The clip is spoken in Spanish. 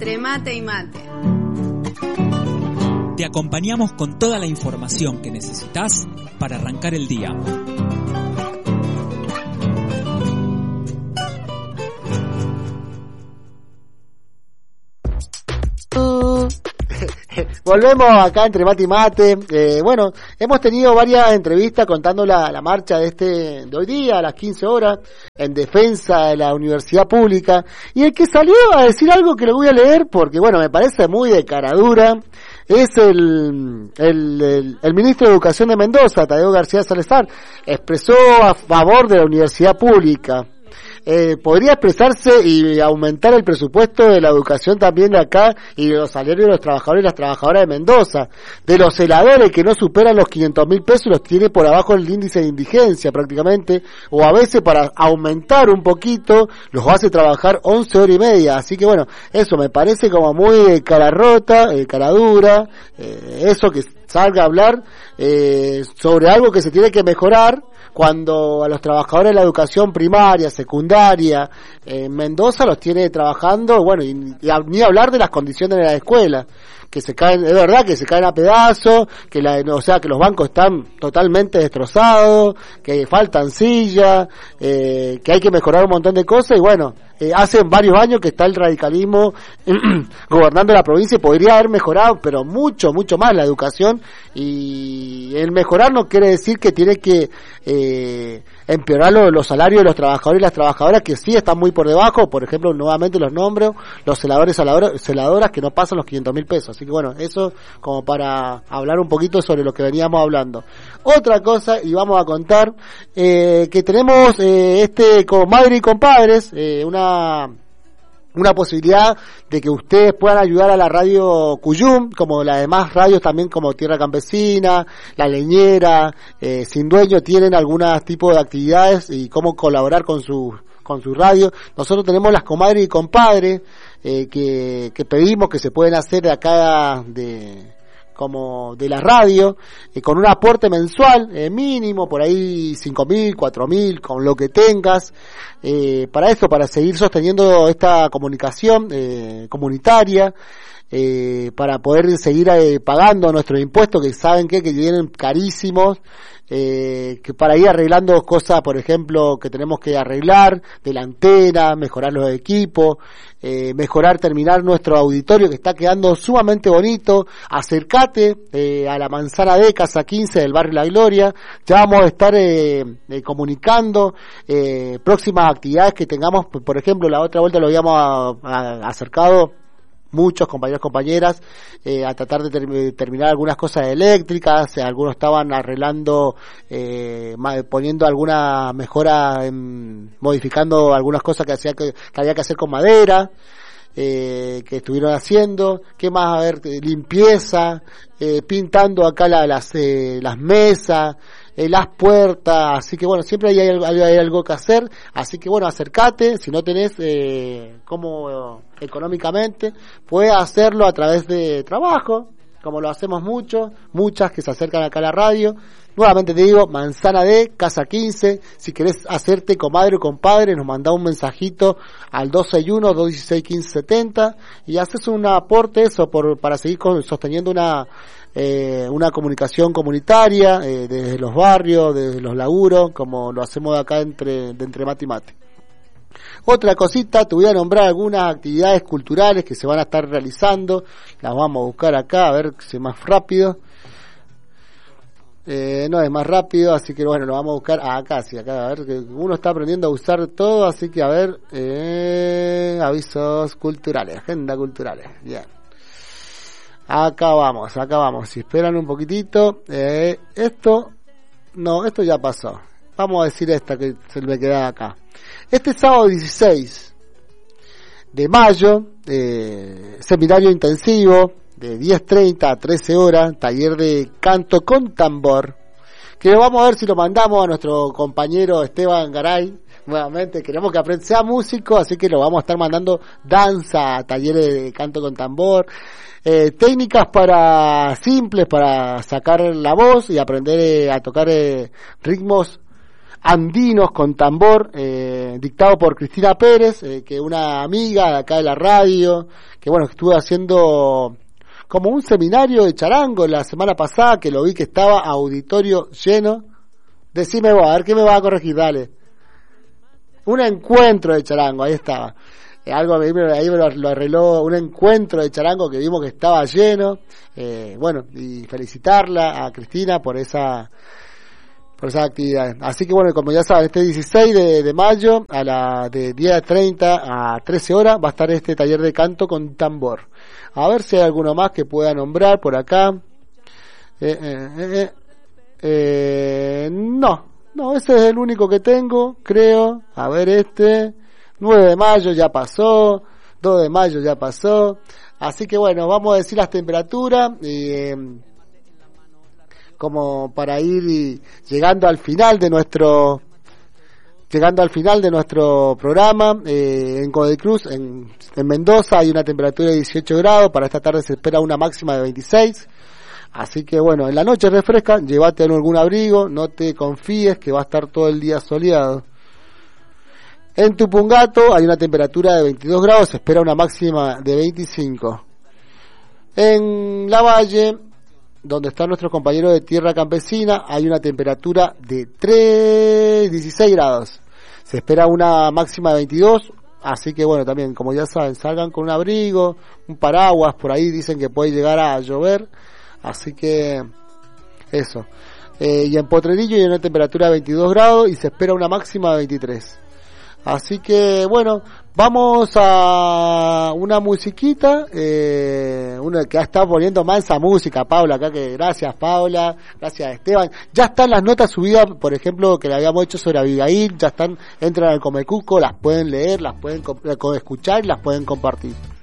Entre mate y mate. Te acompañamos con toda la información que necesitas para arrancar el día. Volvemos acá entre mate y mate. Bueno, hemos tenido varias entrevistas contando la marcha de hoy día a las 15 horas en defensa de la universidad pública, y el que salió a decir algo que lo voy a leer porque bueno, me parece muy de caradura es el ministro de Educación de Mendoza, Tadeo García Salazar. Expresó a favor de la universidad pública. Podría expresarse y aumentar el presupuesto de la educación también de acá y de los salarios de los trabajadores y las trabajadoras de Mendoza. De los celadores que no superan los 500.000 pesos, los tiene por abajo el índice de indigencia prácticamente, o a veces para aumentar un poquito los hace trabajar 11 horas y media. Así que bueno, eso me parece como muy cara rota, cara dura, eso que salga a hablar sobre algo que se tiene que mejorar, cuando a los trabajadores de la educación primaria, secundaria, en Mendoza los tiene trabajando, bueno, y ni hablar de las condiciones de la escuela, que se caen, es verdad que se caen a pedazos, que que los bancos están totalmente destrozados, que faltan sillas, que hay que mejorar un montón de cosas, y bueno, hace varios años que está el radicalismo gobernando la provincia y podría haber mejorado, pero mucho más la educación, y el mejorar no quiere decir que tiene que empeorar los salarios de los trabajadores y las trabajadoras, que sí están muy por debajo. Por ejemplo, nuevamente los nombres, los celadoras que no pasan los 500.000 pesos. Así que bueno, eso como para hablar un poquito sobre lo que veníamos hablando. Otra cosa, y vamos a contar, que tenemos comadre y compadres, una posibilidad de que ustedes puedan ayudar a la radio Cuyum, como las demás radios también, como Tierra Campesina, La Leñera, Sin Dueño, tienen algunos tipos de actividades y cómo colaborar con su radio. Nosotros tenemos las comadres y compadres que pedimos que se pueden hacer de acá como de la radio, con un aporte mensual mínimo, por ahí 5.000, 4.000, con lo que tengas, para seguir sosteniendo esta comunicación comunitaria, para poder seguir pagando nuestros impuestos, que saben que vienen carísimos, que para ir arreglando cosas, por ejemplo, que tenemos que arreglar de la antena, mejorar los equipos, terminar nuestro auditorio que está quedando sumamente bonito. Acércate a la Manzana D, Casa 15 del barrio La Gloria. Ya vamos a estar comunicando próximas actividades que tengamos. Por ejemplo, la otra vuelta lo habíamos acercado muchos compañeros, compañeras, a tratar de terminar algunas cosas eléctricas. Algunos estaban arreglando, poniendo alguna mejora, modificando algunas cosas que había que hacer con madera, que estuvieron haciendo. ¿Qué más? A ver, limpieza, pintando acá las mesas, las puertas. Así que bueno, siempre hay algo que hacer. Así que bueno, acércate. Si no tenés como económicamente, puedes hacerlo a través de trabajo, como lo hacemos muchas que se acercan acá a la radio. Nuevamente te digo, Manzana D, Casa 15. Si querés hacerte comadre o compadre, nos mandá un mensajito al 261-216-1570 y haces un aporte para seguir sosteniendo una comunicación comunitaria, desde los barrios, desde los laburos, como lo hacemos acá entre mate y mate. Otra cosita, te voy a nombrar algunas actividades culturales que se van a estar realizando. Las vamos a buscar acá, a ver si es más rápido. No es más rápido, así que bueno, lo vamos a buscar acá, sí, acá, a ver, que uno está aprendiendo a usar todo, así que a ver, avisos culturales, agenda culturales, bien. Acá vamos, si esperan un poquitito, esto ya pasó. Vamos a decir esta que se me queda acá. Este sábado 16 de mayo, seminario intensivo de 10:30 a 13 horas, taller de canto con tambor, que vamos a ver si lo mandamos a nuestro compañero Esteban Garay. Nuevamente queremos que sea músico, así que lo vamos a estar mandando danza, talleres de canto con tambor, técnicas simples para sacar la voz y aprender a tocar ritmos Andinos con tambor, dictado por Cristina Pérez, que una amiga de acá de la radio, que bueno, estuve haciendo como un seminario de charango la semana pasada, que lo vi que estaba auditorio lleno. Decime vos, a ver qué me va a corregir, dale. Un encuentro de charango, ahí estaba. Algo ahí me lo arregló, un encuentro de charango que vimos que estaba lleno. Bueno, y felicitarla a Cristina por esa actividad. Así que bueno, como ya saben, este 16 de mayo de 10:30 a 13 horas va a estar este taller de canto con tambor. A ver si hay alguno más que pueda nombrar por acá. No, ese es el único que tengo, creo. A ver, 9 de mayo ya pasó, 2 de mayo ya pasó. Así que bueno, vamos a decir las temperaturas como para ir llegando al final de nuestro programa. En Godoy Cruz, en Mendoza, hay una temperatura de 18 grados. Para esta tarde se espera una máxima de 26. Así que bueno, en la noche refresca, llévate algún abrigo, no te confíes que va a estar todo el día soleado. En Tupungato hay una temperatura de 22 grados, se espera una máxima de 25. En La Valle, donde están nuestros compañeros de Tierra Campesina, hay una temperatura de 16 grados. Se espera una máxima de 22, así que bueno, también, como ya saben, salgan con un abrigo, un paraguas, por ahí dicen que puede llegar a llover, así que eso. Y en Potrerillo hay una temperatura de 22 grados y se espera una máxima de 23. Así que bueno, vamos a una musiquita, una que ha estado poniendo mansa música, Paula, acá, que gracias Paula, gracias Esteban. Ya están las notas subidas, por ejemplo, que le habíamos hecho sobre Abigail, ya están, entran al Comecuco, las pueden leer, las pueden escuchar y las pueden compartir.